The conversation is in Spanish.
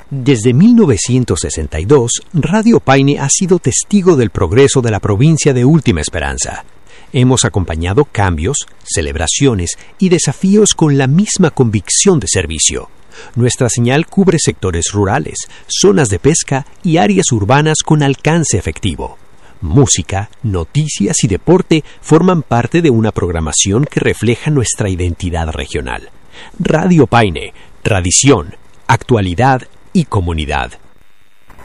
Desde 1962, Radio Paine ha sido testigo del progreso de la provincia de Última Esperanza. Hemos acompañado cambios, celebraciones y desafíos con la misma convicción de servicio. Nuestra señal cubre sectores rurales, zonas de pesca y áreas urbanas con alcance efectivo. Música, noticias y deporte forman parte de una programación que refleja nuestra identidad regional. Radio Paine, tradición, actualidad y comunidad.